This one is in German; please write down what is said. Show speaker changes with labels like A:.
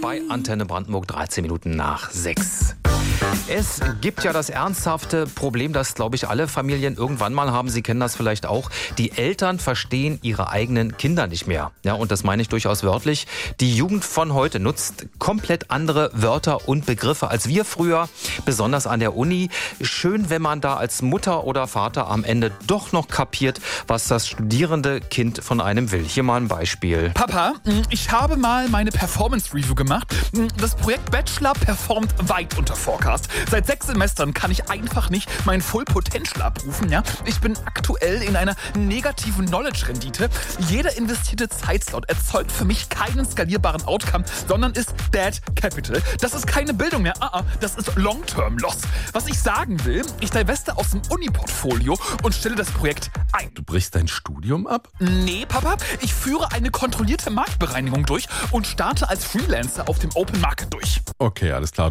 A: bei Antenne Brandenburg, 13 Minuten nach 6. Es gibt ja das ernsthafte Problem, das, glaube ich, alle Familien irgendwann mal haben. Sie kennen das vielleicht auch. Die Eltern verstehen ihre eigenen Kinder nicht mehr. Ja, und das meine ich durchaus wörtlich. Die Jugend von heute nutzt komplett andere Wörter und Begriffe als wir früher, besonders an der Uni. Schön, wenn man da als Mutter oder Vater am Ende doch noch kapiert, was das studierende Kind von einem will. Hier mal ein Beispiel.
B: Papa, ich habe mal meine Performance-Review gemacht. Das Projekt Bachelor performt weit unter Forecast. Seit 6 Semestern kann ich einfach nicht mein Full Potential abrufen. Ja? Ich bin aktuell in einer negativen Knowledge-Rendite. Jeder investierte Zeitslot erzeugt für mich keinen skalierbaren Outcome, sondern ist Bad Capital. Das ist keine Bildung mehr. Das ist Long-Term-Loss. Was ich sagen will, ich diveste aus dem Uni-Portfolio und stelle das Projekt ein.
C: Du brichst dein Studium ab?
B: Nee, Papa, ich führe eine kontrollierte Marktbereinigung durch und starte als Freelancer auf dem Open Market durch.
C: Okay, alles klar.